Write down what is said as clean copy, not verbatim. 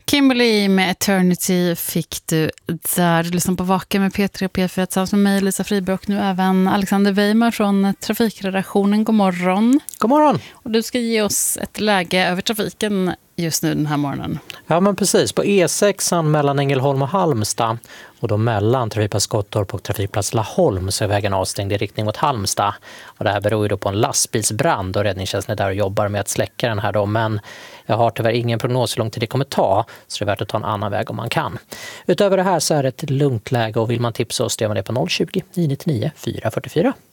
Kimberly med Eternity fick du där. Du lyssnar på Vaken med P3 och P4 tillsammans med mig, Lisa Friberg, och nu även Alexander Weimar från trafikredaktionen. God morgon. God morgon. Och du ska ge oss ett läge över trafiken just nu den här morgonen. Ja, men precis. På E6 mellan Ängelholm och Halmstad och då mellan trafikplats Gottorp och trafikplats Laholm så är vägen avstängd i riktning mot Halmstad. Och det här beror ju då på en lastbilsbrand och räddningstjänsten är där och jobbar med att släcka den här då. Men jag har tyvärr ingen prognos hur lång tid det kommer ta, så det är värt att ta en annan väg om man kan. Utöver det här så är det ett lugnt läge och vill man tipsa oss, gör man det på 020 999 444.